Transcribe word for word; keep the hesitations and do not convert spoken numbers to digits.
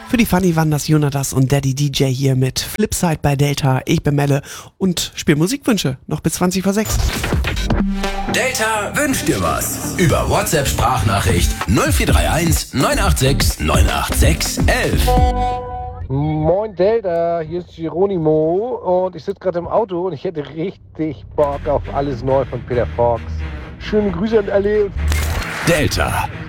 Für die Funny waren das Jonatas und Daddy D J hier mit Flipside bei Delta. Ich bin Melle und spiele Musikwünsche noch bis zwanzig vor sechs. Delta wünscht dir was. Über WhatsApp-Sprachnachricht null vier drei eins neun acht sechs neun acht sechs eins eins. Moin Delta, hier ist Geronimo und ich sitze gerade im Auto und ich hätte richtig Bock auf Alles Neu von Peter Fox. Schöne Grüße an alle. Delta,